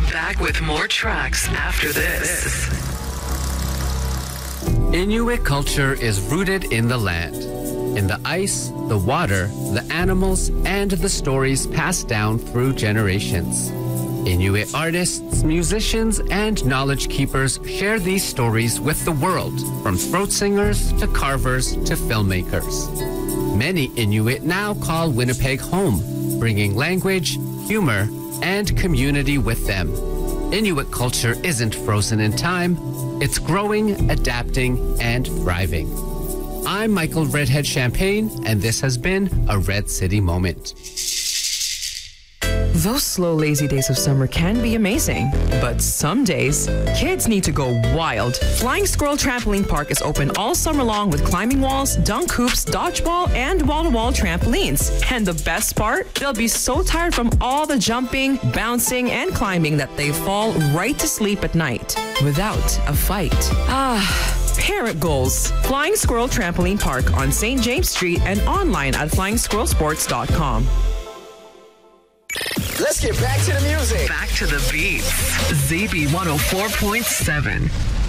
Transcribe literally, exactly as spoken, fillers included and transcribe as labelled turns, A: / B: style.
A: Back with more tracks after this.
B: Inuit culture is rooted in the land, in the ice, the water, the animals, and the stories passed down through generations. Inuit artists, musicians, and knowledge keepers share these stories with the world, from throat singers to carvers to filmmakers. Many Inuit now call Winnipeg home, bringing language, humor, and community with them. Inuit culture isn't frozen in time. It's growing, adapting, and thriving. I'm Michael Redhead Champagne, and this has been a Red City Moment.
C: Those slow, lazy days of summer can be amazing, but some days, kids need to go wild. Flying Squirrel Trampoline Park is open all summer long with climbing walls, dunk hoops, dodgeball, and wall-to-wall trampolines. And the best part? They'll be so tired from all the jumping, bouncing, and climbing that they fall right to sleep at night without a fight. Ah... Parent goals. Flying Squirrel Trampoline Park on Saint James Street and online at flying squirrel sports dot com.
D: Let's get back to the music.
A: Back to the beats. Z B one oh four point seven.